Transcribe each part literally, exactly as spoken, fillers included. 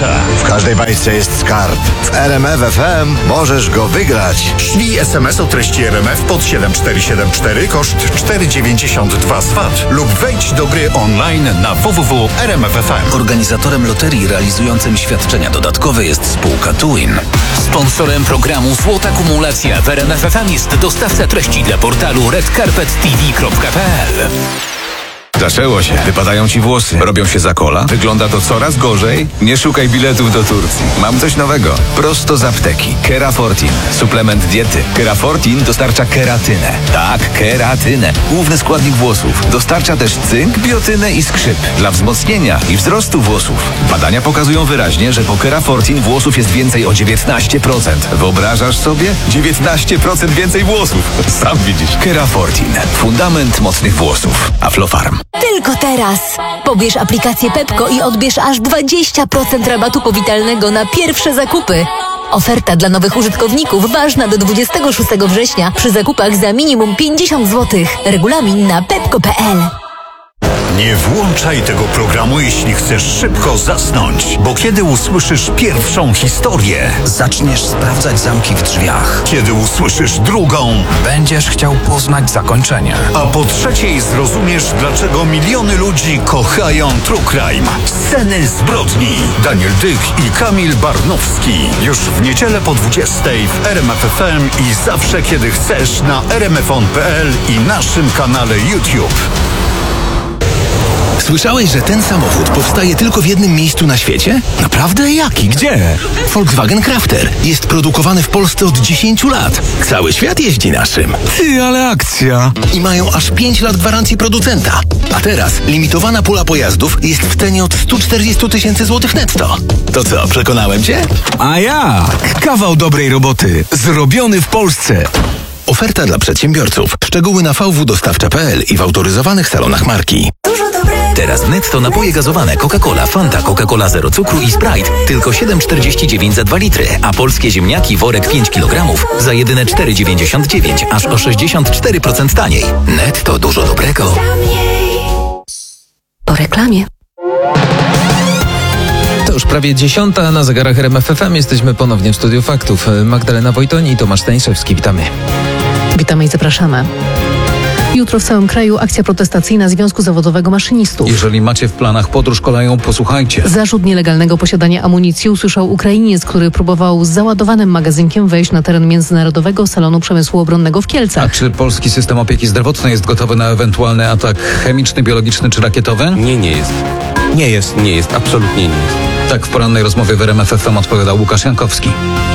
gracza. W każdej bajce jest skarb. W R M F F M możesz go wygrać. Szlij es em es o treści R M F pod siedem cztery siedem cztery, koszt cztery dziewięćdziesiąt dwa z V A T lub wejdź do gry online na w w w kropka r m f f m. Organizatorem loterii realizującym świadczenia dodatkowe jest spółka Twin. Sponsorem programu Złota Kumulacja w R M F F M jest dostawca treści dla portalu red carpet t v kropka p l. Zaczęło się. Wypadają ci włosy. Robią się za kola. Wygląda to coraz gorzej. Nie szukaj biletów do Turcji. Mam coś nowego. Prosto z apteki. Kerafortin. Suplement diety. Kerafortin dostarcza keratynę. Tak, keratynę. Główny składnik włosów. Dostarcza też cynk, biotynę i skrzyp. Dla wzmocnienia i wzrostu włosów. Badania pokazują wyraźnie, że po Kerafortin włosów jest więcej o dziewiętnaście procent. Wyobrażasz sobie? dziewiętnaście procent więcej włosów. Sam widzisz. Kerafortin. Fundament mocnych włosów. Aflofarm. Tylko teraz! Pobierz aplikację Pepko i odbierz aż dwadzieścia procent rabatu powitalnego na pierwsze zakupy. Oferta dla nowych użytkowników ważna do dwudziestego szóstego września przy zakupach za minimum pięćdziesiąt złotych. Regulamin na pepko kropka p l. Nie włączaj tego programu, jeśli chcesz szybko zasnąć, bo kiedy usłyszysz pierwszą historię, Zaczniesz sprawdzać zamki w drzwiach. kiedy usłyszysz drugą, Będziesz chciał poznać zakończenie. a po trzeciej zrozumiesz, dlaczego miliony ludzi kochają True Crime. Sceny zbrodni. Daniel Dych i Kamil Barnowski. Już w niedzielę po dwudziestej w R M F F M i zawsze kiedy chcesz na r m f on kropka p l i naszym kanale YouTube. Słyszałeś, że ten samochód powstaje tylko w jednym miejscu na świecie? Naprawdę? Jaki? Gdzie? Volkswagen Crafter. Jest produkowany w Polsce od dziesięciu lat. Cały świat jeździ naszym. Ty, ale akcja. I mają aż pięć lat gwarancji producenta. A teraz limitowana pula pojazdów jest w cenie od stu czterdziestu tysięcy złotych netto. To co, przekonałem cię? A jak? Kawał dobrej roboty. Zrobiony w Polsce. Oferta dla przedsiębiorców. Szczegóły na v w dostawcza kropka p l i w autoryzowanych salonach marki. Teraz netto napoje gazowane Coca-Cola, Fanta, Coca-Cola Zero Cukru i Sprite tylko siedem czterdzieści dziewięć za dwa litry, a polskie ziemniaki worek pięć kilogramów za jedyne cztery dziewięćdziesiąt dziewięć, aż o sześćdziesiąt cztery procent taniej. Netto dużo dobrego. Po reklamie. To już prawie dziesiąta na zegarach R M F F M. Jesteśmy ponownie w Studiu Faktów. Magdalena Wojtoni i Tomasz Stańszewski. Witamy. Witamy i zapraszamy. Jutro w całym kraju akcja protestacyjna Związku Zawodowego Maszynistów. Jeżeli macie w planach podróż koleją, posłuchajcie. Zarzut nielegalnego posiadania amunicji usłyszał Ukrainiec, który próbował z załadowanym magazynkiem wejść na teren Międzynarodowego Salonu Przemysłu Obronnego w Kielcach. A czy polski system opieki zdrowotnej jest gotowy na ewentualny atak chemiczny, biologiczny czy rakietowy? Nie, nie jest. Nie jest, nie jest, absolutnie nie jest. Tak w porannej rozmowie w R M F F M odpowiadał Łukasz Jankowski.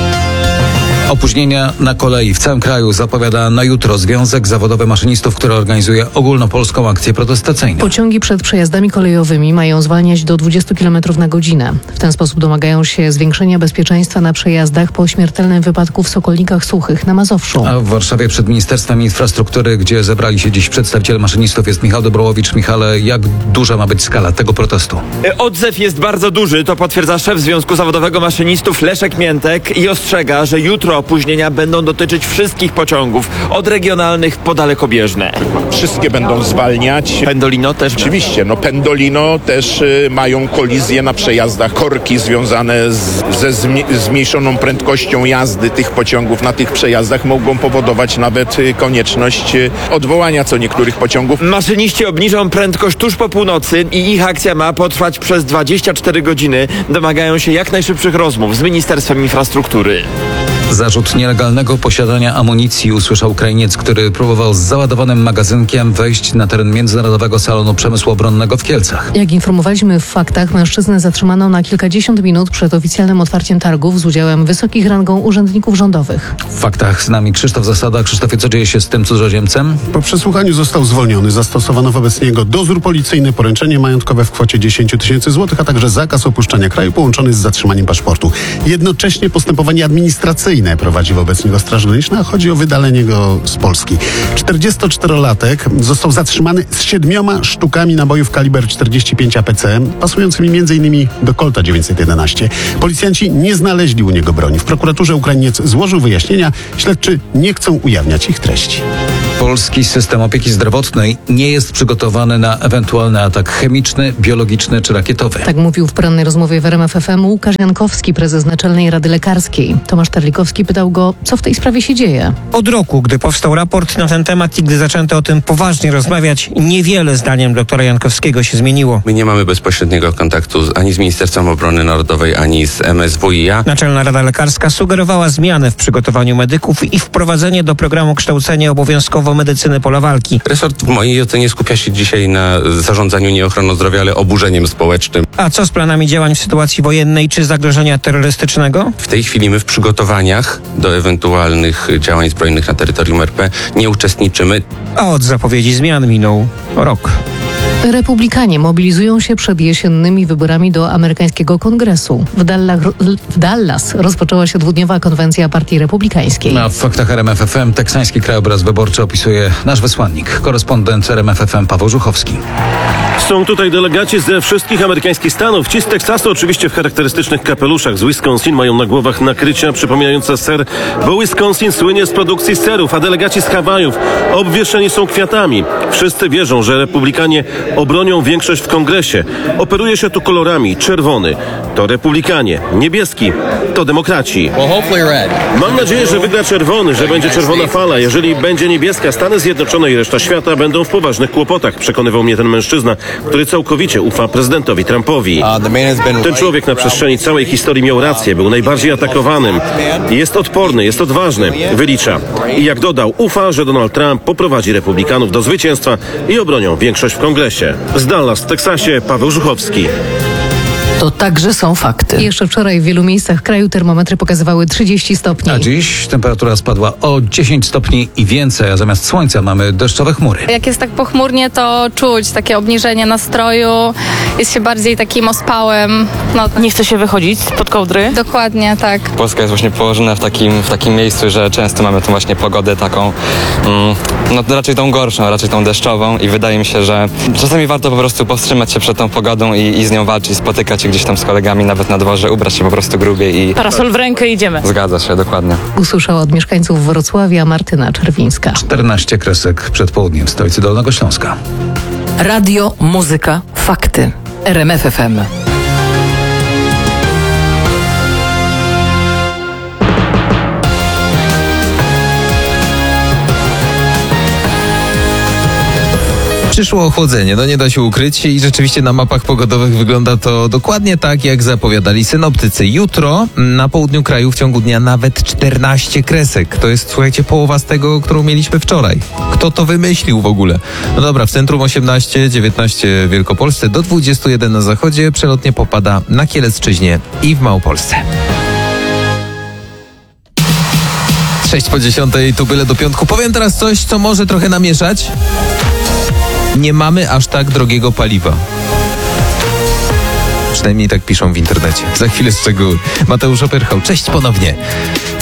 Opóźnienia na kolei w całym kraju zapowiada na jutro Związek Zawodowy Maszynistów, który organizuje ogólnopolską akcję protestacyjną. Pociągi przed przejazdami kolejowymi mają zwalniać do dwudziestu kilometrów na godzinę. W ten sposób domagają się zwiększenia bezpieczeństwa na przejazdach po śmiertelnym wypadku w Sokolnikach Suchych na Mazowszu. A w Warszawie przed Ministerstwem Infrastruktury, gdzie zebrali się dziś przedstawiciele maszynistów, jest Michał Dobrołowicz. Michale, jak duża ma być skala tego protestu? Odzew jest bardzo duży, to potwierdza szef Związku Zawodowego Maszynistów Leszek Miętek i ostrzega, że jutro opóźnienia będą dotyczyć wszystkich pociągów, od regionalnych po dalekobieżne. Wszystkie będą zwalniać. Pendolino też? Oczywiście, no Pendolino też y, mają kolizje na przejazdach. Korki związane z, ze zmi- zmniejszoną prędkością jazdy tych pociągów na tych przejazdach mogą powodować nawet y, konieczność y, odwołania co niektórych pociągów. Maszyniści obniżą prędkość tuż po północy i ich akcja ma potrwać przez dwadzieścia cztery godziny. Domagają się jak najszybszych rozmów z Ministerstwem Infrastruktury. Zarzut nielegalnego posiadania amunicji usłyszał Ukrainiec, który próbował z załadowanym magazynkiem wejść na teren Międzynarodowego Salonu Przemysłu Obronnego w Kielcach. Jak informowaliśmy w faktach, mężczyznę zatrzymano na kilkadziesiąt minut przed oficjalnym otwarciem targów z udziałem wysokich rangą urzędników rządowych. W faktach z nami Krzysztof Zasada. Krzysztofie, co dzieje się z tym cudzoziemcem? Po przesłuchaniu został zwolniony. Zastosowano wobec niego dozór policyjny, poręczenie majątkowe w kwocie dziesięć tysięcy złotych, a także zakaz opuszczania kraju połączony z zatrzymaniem paszportu. Jednocześnie postępowanie administracyjne prowadzi wobec niego Straż Graniczna. Chodzi o wydalenie go z Polski. czterdziestoczterolatek został zatrzymany z siedmioma sztukami nabojów kaliber czterdzieści pięć A P C, pasującymi między innymi do Colta dziewięćset jedenaście. Policjanci nie znaleźli u niego broni. W prokuraturze Ukrainiec złożył wyjaśnienia. Śledczy nie chcą ujawniać ich treści. Polski system opieki zdrowotnej nie jest przygotowany na ewentualny atak chemiczny, biologiczny czy rakietowy. Tak mówił w porannej rozmowie w R M F F M Łukasz Jankowski, prezes Naczelnej Rady Lekarskiej. Tomasz Terlikowski pytał go, co w tej sprawie się dzieje. Od roku, gdy powstał raport na ten temat i gdy zaczęto o tym poważnie rozmawiać, niewiele zdaniem doktora Jankowskiego się zmieniło. My nie mamy bezpośredniego kontaktu z, ani z Ministerstwem Obrony Narodowej, ani z M S W i A. Naczelna Rada Lekarska sugerowała zmianę w przygotowaniu medyków i wprowadzenie do programu kształcenia obowiązkowo medycyny pola walki. Resort w mojej ocenie skupia się dzisiaj na zarządzaniu nie ochroną zdrowia, ale oburzeniem społecznym. A co z planami działań w sytuacji wojennej czy zagrożenia terrorystycznego? W tej chwili my w przygotowaniach do ewentualnych działań zbrojnych na terytorium R P nie uczestniczymy. A od zapowiedzi zmian minął rok. Republikanie mobilizują się przed jesiennymi wyborami do amerykańskiego kongresu. W Dallas, w Dallas rozpoczęła się dwudniowa konwencja Partii Republikańskiej. Na faktach R M F F M teksański krajobraz wyborczy opisuje nasz wysłannik, korespondent R M F F M Paweł Żuchowski. Są tutaj delegaci ze wszystkich amerykańskich stanów. Ci z Teksasu oczywiście w charakterystycznych kapeluszach. Z Wisconsin mają na głowach nakrycia przypominające ser, bo Wisconsin słynie z produkcji serów, a delegaci z Hawajów obwieszeni są kwiatami. Wszyscy wierzą, że republikanie obronią większość w kongresie. Operuje się tu kolorami. Czerwony to republikanie, niebieski to demokraci. Mam nadzieję, że wygra czerwony, że będzie czerwona fala. Jeżeli będzie niebieska, Stany Zjednoczone i reszta świata będą w poważnych kłopotach, przekonywał mnie ten mężczyzna, który całkowicie ufa prezydentowi Trumpowi. Ten człowiek na przestrzeni całej historii miał rację, był najbardziej atakowanym. Jest odporny, jest odważny, wylicza. I jak dodał, ufa, że Donald Trump poprowadzi republikanów do zwycięstwa i obronią większość w kongresie. Z Dallas w Teksasie Paweł Żuchowski. To także są fakty. Jeszcze wczoraj w wielu miejscach kraju termometry pokazywały trzydzieści stopni. A dziś temperatura spadła o dziesięć stopni i więcej, a zamiast słońca mamy deszczowe chmury. Jak jest tak pochmurnie, to czuć takie obniżenie nastroju, jest się bardziej takim ospałym. No, nie chce się wychodzić spod kołdry? Dokładnie, tak. Polska jest właśnie położona w takim, w takim miejscu, że często mamy tą właśnie pogodę taką, mm, no raczej tą gorszą, raczej tą deszczową i wydaje mi się, że czasami warto po prostu powstrzymać się przed tą pogodą i, i z nią walczyć, spotykać się gdzieś tam z kolegami, nawet na dworze, ubrać się po prostu grubiej i... Parasol w rękę, idziemy. Zgadza się, dokładnie. Usłyszała od mieszkańców Wrocławia Martyna Czerwińska. czternaście kresek przed południem w stolicy Dolnego Śląska. Radio, muzyka, fakty. R M F F M. Przyszło ochłodzenie, no nie da się ukryć i rzeczywiście na mapach pogodowych wygląda to dokładnie tak, jak zapowiadali synoptycy. Jutro na południu kraju w ciągu dnia nawet czternaście kresek. To jest, słuchajcie, połowa z tego, którą mieliśmy wczoraj. Kto to wymyślił w ogóle? No dobra, w centrum osiemnaście, dziewiętnaście w Wielkopolsce, do dwudziestu jeden na zachodzie, przelotnie popada na Kielecczyźnie i w Małopolsce. sześć po dziesiątej, tu byle do piątku. Powiem teraz coś, co może trochę namieszać. Nie mamy aż tak drogiego paliwa. Przynajmniej tak piszą w internecie. Za chwilę szczegóły. Mateusz Opyrchał, cześć ponownie.